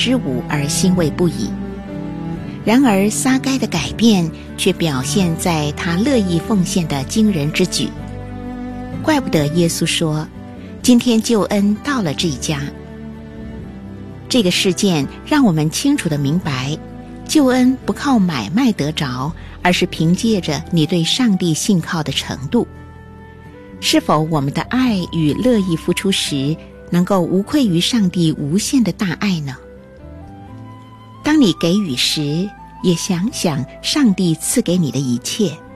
之物而欣慰不已。然而撒该的改变却表现在他乐意奉献的惊人之举。怪不得耶稣说，今天救恩到了这一家。这个事件让我们清楚地明白，救恩不靠买卖得着，而是凭借着你对上帝信靠的程度。是否我们的爱与乐意付出时，能够无愧于上帝无限的大爱呢？当你给予时，也想想上帝赐给你的一切。